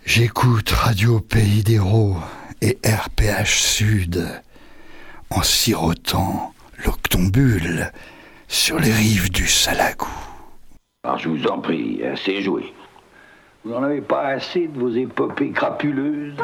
J'écoute Radio Pays d'Hérault et RPH Sud en sirotant l'octombule sur les rives du Salagou. Alors je vous en prie, assez joué. Vous n'en avez pas assez de vos épopées crapuleuses?